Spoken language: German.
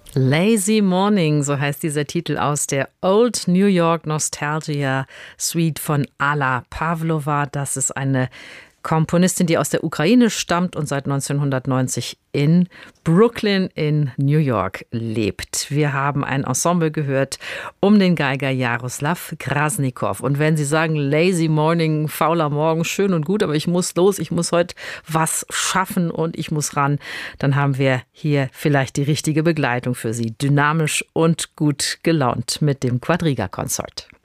Lazy Morning, so heißt dieser Titel aus der Old New York Nostalgia Suite von Alla Pavlova. Das ist eine Komponistin, die aus der Ukraine stammt und seit 1990 in Brooklyn in New York lebt. Wir haben ein Ensemble gehört um den Geiger Jaroslav Krasnikow. Und wenn Sie sagen, Lazy Morning, fauler Morgen, schön und gut, aber ich muss los, ich muss heute was schaffen und ich muss ran, dann haben wir hier vielleicht die richtige Begleitung für Sie. Dynamisch und gut gelaunt mit dem Quadriga Consort.